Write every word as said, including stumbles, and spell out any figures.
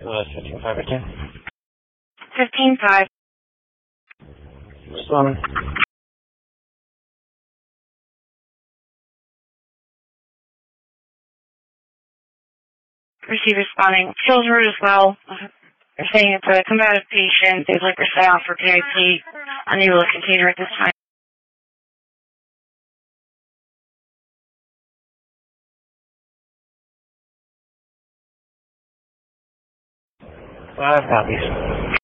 Uh, fifteen five again. fifteen five. Responding. Receive responding. Feels rude as well. They're saying it's a combative patient. They'd like to stay off for P I P. Unable to continue at this time. Five copies.